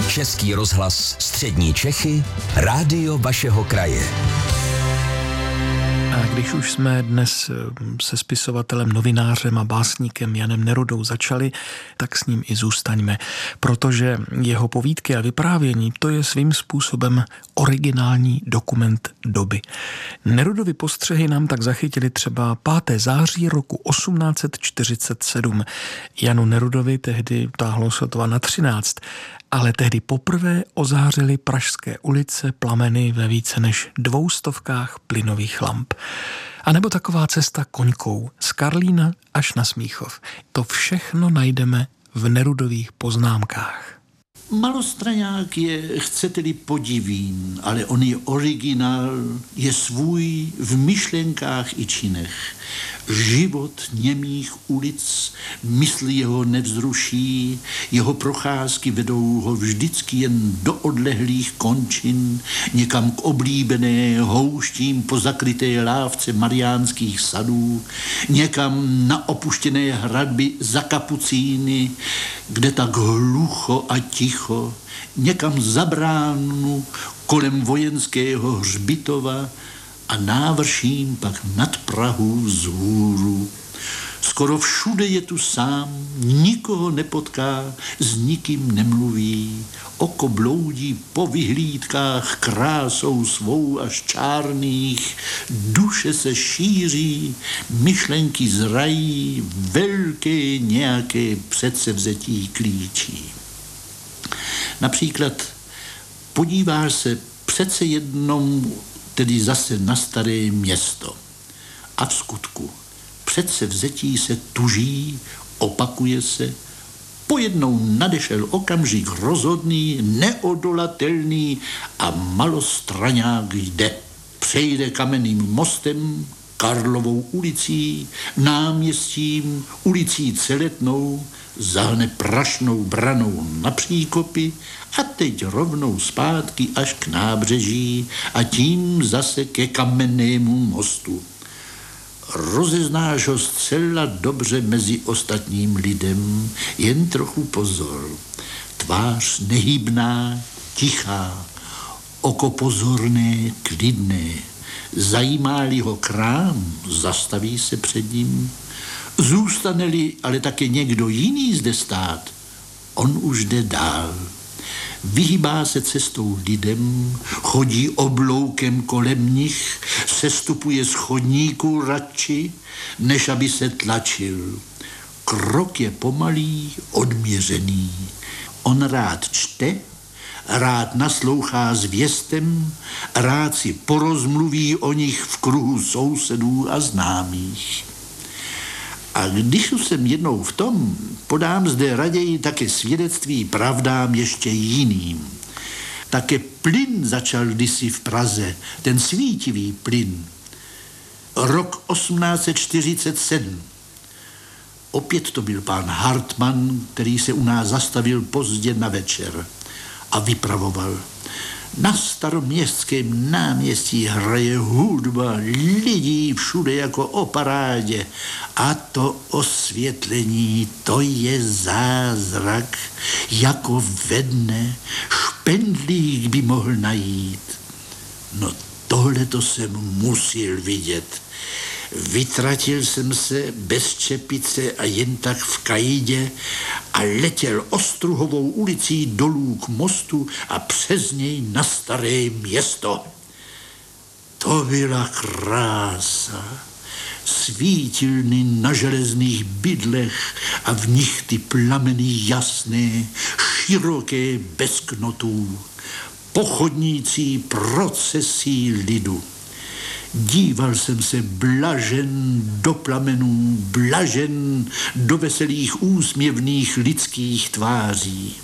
Český rozhlas Střední Čechy, rádio vašeho kraje. A když už jsme dnes se spisovatelem, novinářem a básníkem Janem Nerudou začali, tak s ním i zůstaňme, protože jeho povídky a vyprávění to je svým způsobem originální dokument doby. Nerudovy postřehy nám tak zachytili třeba 5. září roku 1847. Janu Nerudovi tehdy táhlo sotva na 13, ale tehdy poprvé ozářily pražské ulice plameny ve více než 200 plynových lamp. A nebo taková cesta koňkou z Karlína až na Smíchov. To všechno najdeme v Nerudových poznámkách. Malostraňák je, chcete-li, podivín, ale on je originál, je svůj v myšlenkách i činech. Život němých ulic, mysl jeho nevzruší, jeho procházky vedou ho vždycky jen do odlehlých končin, někam k oblíbené houštím pozakryté lávce mariánských sadů, někam na opuštěné hradby za kapucíny, kde tak hlucho a ticho, někam za bránu kolem vojenského hřbitova a návrším pak nad Prahu vzhůru. Skoro všude je tu sám, nikoho nepotká, s nikým nemluví, oko bloudí po vyhlídkách krásou svou až čárných, duše se šíří, myšlenky zrají, velké nějaké předsevzetí klíčí. Například podíváš se přece jednou tedy zase na Staré Město. A v skutku předsevzetí se tuží, opakuje se, pojednou nadešel okamžik rozhodný, neodolatelný a Malostraňák jde. Přejde Kamenným mostem, Karlovou ulicí, náměstím, ulicí Celetnou, zahne Prašnou branou na Příkopy a teď rovnou zpátky až k nábřeží a tím zase ke Kamennému mostu. Rozeznáš ho zcela dobře mezi ostatním lidem, jen trochu pozor. Tvář nehybná, tichá, oko pozorné, klidné. Zajímá-li ho krám, zastaví se před ním. Zůstane-li ale také někdo jiný zde stát, on už jde dál. Vyhýbá se cestou lidem, chodí obloukem kolem nich, sestupuje z chodníku radši, než aby se tlačil. Krok je pomalý, odměřený. On rád čte, rád naslouchá zvěstem, rád si porozmluví o nich v kruhu sousedů a známých. A když už jsem jednou v tom, podám zde raději také svědectví pravdám ještě jiným. Také plyn začal kdysi v Praze, ten svítivý plyn. Rok 1847. Opět to byl pán Hartmann, který se u nás zastavil pozdě na večer a vypravoval. Na Staroměstském náměstí hraje hudba, lidí všude jako o parádě. A to osvětlení, to je zázrak, jako ve dne, špendlík by mohl najít. No tohle to jsem musel vidět. Vytratil jsem se bez čepice a jen tak v kajdě a letěl Ostruhovou ulicí dolů k mostu a přes něj na Staré Město. To byla krása. Svítilny na železných bydlech a v nich ty plameny jasné, široké bez knotů, pochodnící procesí lidu. Díval jsem se blažen do plamenů, blažen do veselých úsměvných lidských tváří.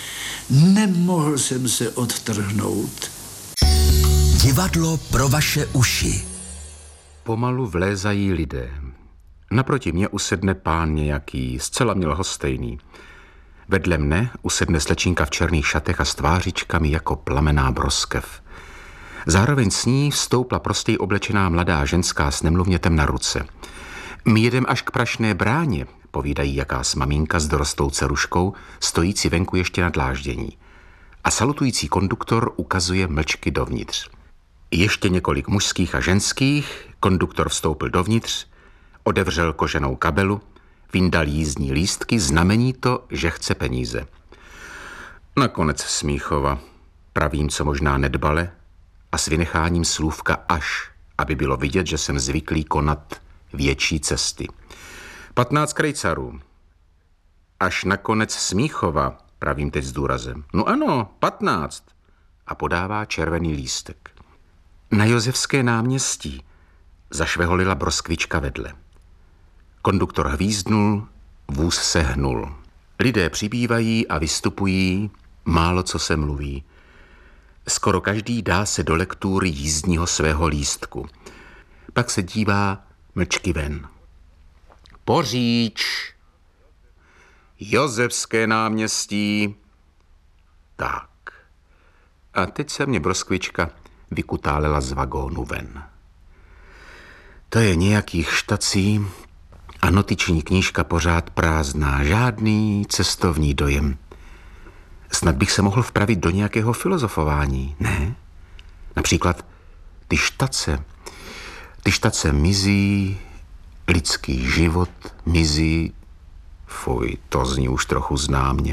Nemohl jsem se odtrhnout. Divadlo pro vaše uši. Pomalu vlézají lidé. Naproti mě usedne pán nějaký, zcela milhostejný. Vedle mne usedne slečinka v černých šatech a s tvářičkami jako plamená broskev. Zároveň s ní vstoupla prostěji oblečená mladá ženská s nemluvnětem na ruce. My jedem až k Prašné bráně, povídají jakás maminka s dorostou dceruškou, stojící venku ještě na dláždění. a salutující konduktor ukazuje mlčky dovnitř. Ještě několik mužských a ženských, konduktor vstoupil dovnitř, otevřel koženou kabelu, vyndal jízdní lístky, znamení to, že chce peníze. Nakonec Smíchova, pravím co možná nedbale a s vynecháním slůvka až, aby bylo vidět, že jsem zvyklý konat větší cesty. 15 krejcarů. Až nakonec Smíchova, pravím teď s důrazem. No ano, 15. A podává červený lístek. Na Josefské náměstí zašveholila broskvička vedle. Konduktor hvízdnul, vůz se hnul. Lidé přibývají a vystupují, málo co se mluví. Skoro každý dá se do lektury jízdního svého lístku. Pak se dívá mlčky ven. Poříč. Josefské náměstí. Tak. A teď se mě broskvička vykutálela z vagónu ven. To je nějakých štací a notiční knížka pořád prázdná. Žádný cestovní dojem. Snad bych se mohl vpravit do nějakého filozofování, ne? Například ty štace mizí, lidský život mizí. Fuj, to zní už trochu známě.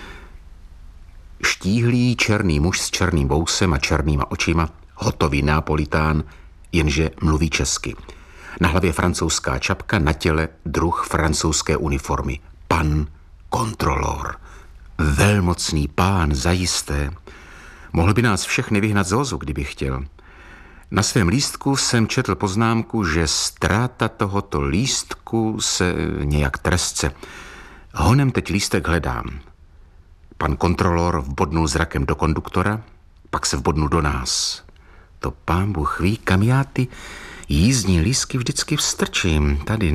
Štíhlý černý muž s černým vousem a černýma očima, hotový Neapolitán, jenže mluví česky. Na hlavě francouzská čapka, na těle druh francouzské uniformy. Pan kontrolor. Velmocný pán, zajisté. Mohl by nás všechny vyhnat z vozu, kdyby chtěl. Na svém lístku jsem četl poznámku, že ztráta tohoto lístku se nějak trestce. Honem teď lístek hledám. Pan kontrolor vbodnul zrakem do konduktora, pak se vbodnul do nás. To pán Bůh ví, kam já ty jízdní lístky vždycky vstrčím. Tady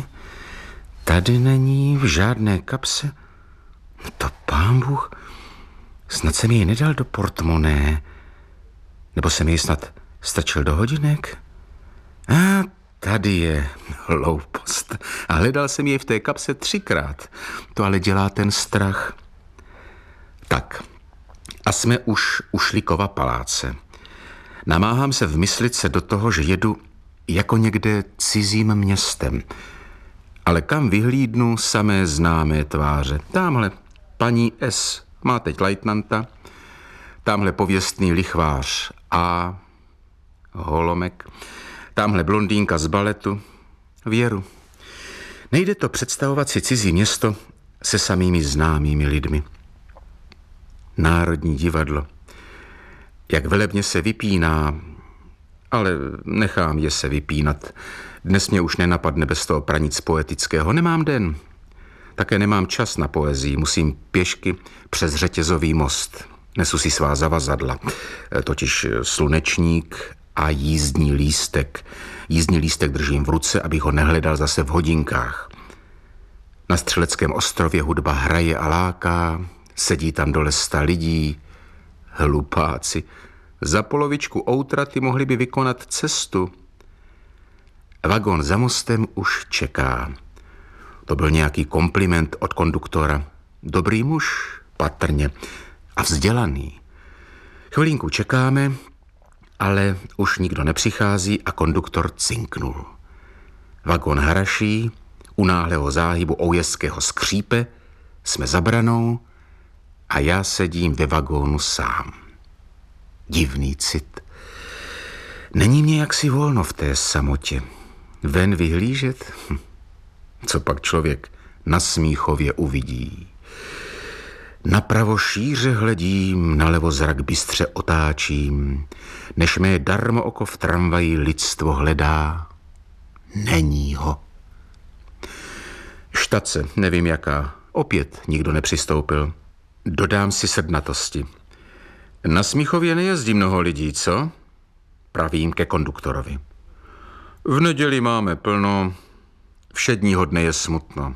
není v žádné kapse. To pán Bůh, snad jsem jej nedal do portmoné, nebo jsem jej snad strčil do hodinek? A tady je hloupost. A hledal jsem jej v té kapse 3krát. To ale dělá ten strach. Tak, a jsme už u Šlikova paláce. Namáhám se vmyslit se do toho, že jedu jako někde cizím městem. Ale kam vyhlídnu, samé známé tváře. Támhle paní S. má teď lajtnanta, támhle pověstný lichvář A. Holomek, támhle blondýnka z baletu Věru. Nejde to představovat si cizí město se samými známými lidmi. Národní divadlo. Jak velebně se vypíná, ale nechám je se vypínat. Dnes mě už nenapadne bez toho pranic poetického. Nemám den. Také nemám čas na poezii. Musím pěšky přes řetězový most. Nesu si svá zavazadla. Totiž slunečník a jízdní lístek. Jízdní lístek držím v ruce, abych ho nehledal zase v hodinkách. Na Střeleckém ostrově hudba hraje a láká. Sedí tam dole 100 lidí. Hlupáci. Za polovičku outraty mohli by vykonat cestu. Vagón za mostem už čeká. To byl nějaký kompliment od konduktora. Dobrý muž, patrně, a vzdělaný. Chvilinku čekáme, ale už nikdo nepřichází a konduktor cinknul. Vagón haraší, u náhlého záhybu oujezského skřípe, jsme za branou a já sedím ve vagónu sám. Divný cit. Není mě jaksi volno v té samotě. Ven vyhlížet? Co pak člověk na Smíchově uvidí? Napravo šíře hledím, nalevo zrak bystře otáčím, než mé darmo oko v tramvaji lidstvo hledá. Není ho. Štace, nevím jaká, opět nikdo nepřistoupil. Dodám si srdnatosti. Na Smíchově nejezdí mnoho lidí, co? Pravím ke konduktorovi. V neděli máme plno, všedního dne je smutno.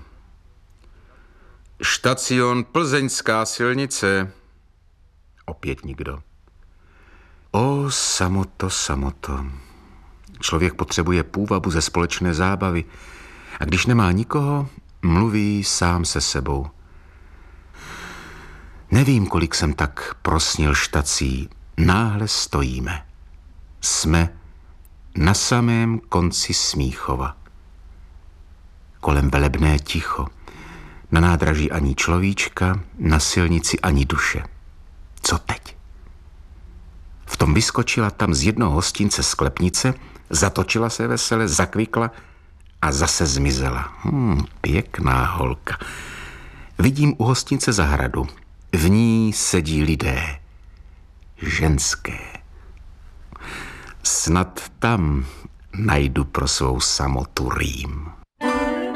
Štacion Plzeňská silnice. Opět nikdo. O, samoto, samoto. Člověk potřebuje půvabu ze společné zábavy a když nemá nikoho, mluví sám se sebou. Nevím, kolik jsem tak prosnil štací. Náhle stojíme. Jsme na samém konci Smíchova. Kolem velebné ticho. Na nádraží ani človíčka, na silnici ani duše. Co teď? V tom vyskočila tam z jednoho hostince sklepnice, zatočila se vesele, zakvikla a zase zmizela. Pěkná holka. Vidím u hostince zahradu. V ní sedí lidé. Ženské. Snad tam najdu pro svou samotu rým.